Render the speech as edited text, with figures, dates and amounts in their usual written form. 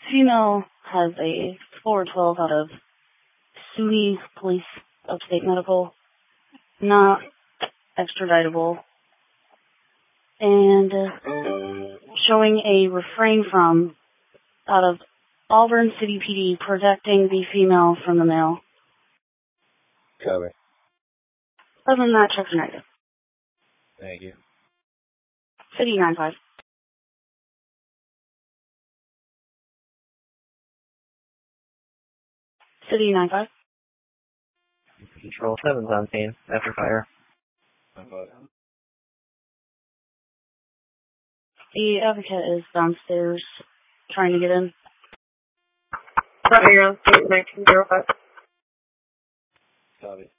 Female has a 412 out of SUNY Police Upstate Medical, not extraditable, and showing a refrain from out of Auburn City PD protecting the female from the male. Copy. Other than that, checks are negative. Thank you. City 9-5. City 9-5. Control 7's on scene after fire. 9-5. The advocate is downstairs trying to get in. Hang on, 1905. Copy.